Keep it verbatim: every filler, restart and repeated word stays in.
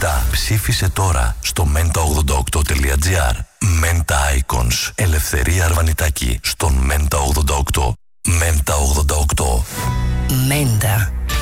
επτά. Ψήφισε τώρα στο μέντα ογδόντα οκτώ τελεία τζι άρ. Μέντα Icons. Ελευθερία Αρβανιτάκη στον μέντα ογδόντα οκτώ. μέντα ογδόντα οκτώ. Μέντα.